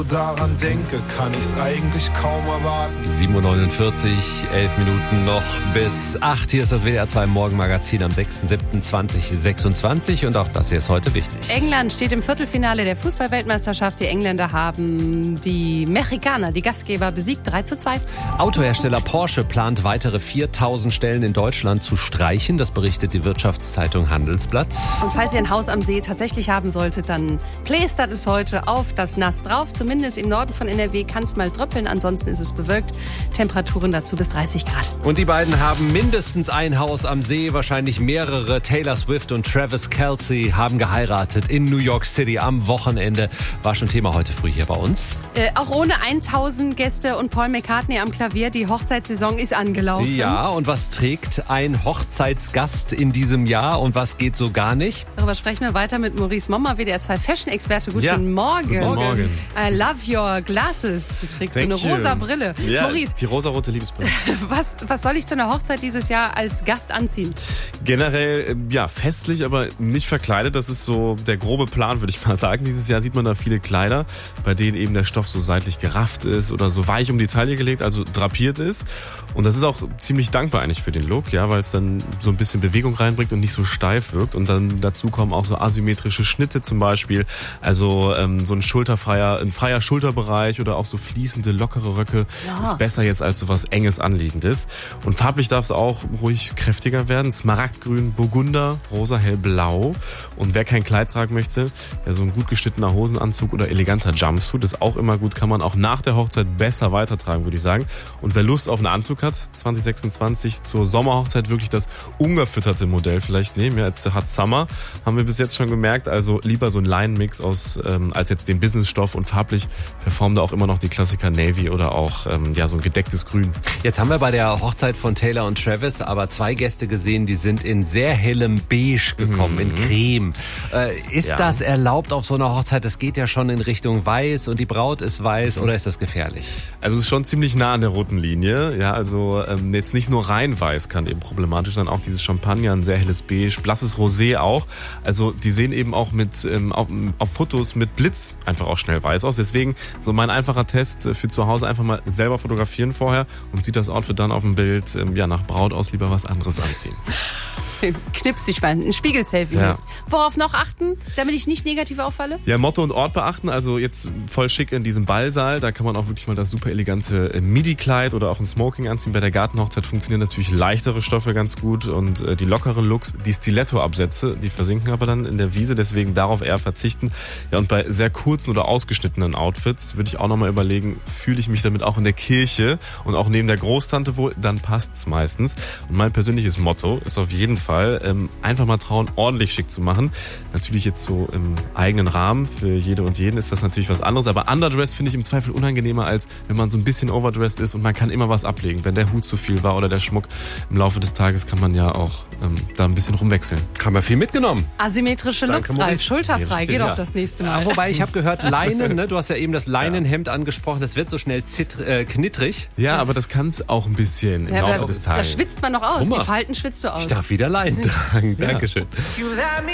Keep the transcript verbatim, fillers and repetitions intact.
Daran denke, kann ich's eigentlich kaum erwarten. sieben Uhr neunundvierzig, elf Minuten noch bis acht. Hier ist das W D R zwei Morgenmagazin am sechster siebter zweitausendsechsundzwanzig und auch das hier ist heute wichtig. England steht im Viertelfinale der Fußball-Weltmeisterschaft. Die Engländer haben die Mexikaner, die Gastgeber, besiegt drei zu zwei. Autohersteller Porsche plant weitere viertausend Stellen in Deutschland zu streichen. Das berichtet die Wirtschaftszeitung Handelsblatt. Und falls ihr ein Haus am See tatsächlich haben solltet, dann plästert es heute auf das Nass drauf. Zumindest im Norden von N R W kann es mal tröppeln, ansonsten ist es bewölkt. Temperaturen dazu bis dreißig Grad. Und die beiden haben mindestens ein Haus am See, wahrscheinlich mehrere. Taylor Swift und Travis Kelce haben geheiratet in New York City am Wochenende. War schon Thema heute früh hier bei uns. Äh, auch ohne tausend Gäste und Paul McCartney am Klavier. Die Hochzeitssaison ist angelaufen. Ja, und was trägt ein Hochzeitsgast in diesem Jahr und was geht so gar nicht? Darüber sprechen wir weiter mit Maurice Mommer, W D R zwei Fashion-Experte. Guten ja. Morgen. Guten Morgen. I love your glasses. Du trägst Thank so eine you. rosa Brille. Ja, Maurice, die rosarote Liebesbrille. was, was soll ich zu einer Hochzeit dieses Jahr als Gast anziehen? Generell, ja, festlich, aber nicht verkleidet. Das ist so der grobe Plan, würde ich mal sagen. Dieses Jahr sieht man da viele Kleider, bei denen eben der Stoff so seitlich gerafft ist oder so weich um die Taille gelegt, also drapiert ist. Und das ist auch ziemlich dankbar eigentlich für den Look, ja, weil es dann so ein bisschen Bewegung reinbringt und nicht so steif wirkt. Und dann dazu kommen auch so asymmetrische Schnitte zum Beispiel. Also ähm, so ein schulterfreier, ein freier Schulterbereich oder auch so fließende, lockere Röcke Ja. ist besser jetzt als so was Enges, Anliegendes. Und farblich darf es auch ruhig kräftiger werden. Smaragdgrün, Burgunder, rosa, hellblau. Und wer kein Kleid tragen möchte, ja, so ein gut geschnittener Hosenanzug oder eleganter Jumpsuit ist auch immer gut, kann man auch nach der Hochzeit besser weitertragen, würde ich sagen. Und wer Lust auf einen Anzug hat, zwanzig sechsundzwanzig zur Sommerhochzeit wirklich das ungefütterte Modell vielleicht nehmen. Ja, jetzt hat Summer, haben wir bis jetzt schon gemerkt. Also lieber so ein Leinenmix aus, ähm, als jetzt den Businessstoff, und farblich performen da auch immer noch die Klassiker Navy oder auch ähm, ja so ein gedecktes Grün. Jetzt haben wir bei der Hochzeit von Taylor und Travis aber zwei Gäste gesehen, die sind in sehr hellem Beige gekommen, Mhm. in Creme. Äh, ist Ja. das erlaubt auf so einer Hochzeit? Das geht ja schon in Richtung weiß und die Braut ist weiß, oder ist das gefährlich? Also es ist schon ziemlich nah an der roten Linie. Ja, also ähm, jetzt nicht nur rein weiß kann eben problematisch sein, auch dieses Champagner, ein sehr helles Beige, blasses Rosé auch. Also die sehen eben auch mit ähm, auf, auf Fotos mit Blitz einfach auch schnell weiß aus. Deswegen so mein einfacher Test für zu Hause: einfach mal selber fotografieren vorher und sieht das Outfit dann auf dem Bild ähm, ja nach Braut aus, lieber was anderes anziehen. Knips dich mal, ein Spiegel-Selfie. Ja. Worauf noch achten, damit ich nicht negativ auffalle? Ja, Motto und Ort beachten, also jetzt voll schick in diesem Ballsaal, da kann man auch wirklich mal das super elegante äh, Midi-Kleid oder auch ein Smoking anziehen. Bei der Gartenhochzeit funktionieren natürlich leichtere Stoffe ganz gut und äh, die lockeren Looks, die Stiletto-Absätze, die versinken aber dann in der Wiese, deswegen darauf eher verzichten. Ja, und bei sehr kurzen oder ausgeschnittenen Outfits würde ich auch nochmal überlegen, fühle ich mich damit auch in der Kirche und auch neben der Großtante wohl, dann passt's meistens. Und mein persönliches Motto ist auf jeden Fall, ähm, einfach mal trauen, ordentlich schick zu machen. Natürlich jetzt so im eigenen Rahmen, für jede und jeden ist das natürlich was anderes, aber underdressed finde ich im Zweifel unangenehmer, als wenn man so ein bisschen overdressed ist und man kann immer was ablegen. Wenn der Hut zu viel war oder der Schmuck, im Laufe des Tages kann man ja auch ähm, da ein bisschen rumwechseln. Haben wir viel mitgenommen. Asymmetrische Danke, Looks, Ralf. Maurice. Schulterfrei, Richtig, geh doch ja. das nächste Mal. Wobei, ich habe gehört, Leinen, ne? Du hast ja eben das Leinenhemd angesprochen, das wird so schnell zittr- äh, knittrig. Ja, aber das kann es auch ein bisschen im Ja, Laufe aber des da, da Tages. schwitzt man noch aus. Guck mal. Die Falten schwitzt du aus. Ich darf wieder Leinen tragen. Dankeschön.